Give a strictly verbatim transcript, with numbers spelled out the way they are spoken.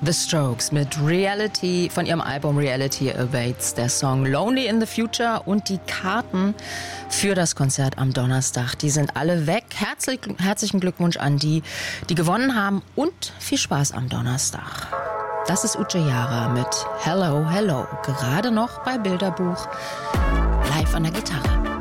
The Strokes mit Reality von ihrem Album Reality Awaits, der Song Lonely in the Future und die Karten für das Konzert am Donnerstag. Die sind alle weg. Herzlich, herzlichen Glückwunsch an die, die gewonnen haben und viel Spaß am Donnerstag. Das ist Uche Jara mit Hello, Hello. Gerade noch bei Bilderbuch live an der Gitarre.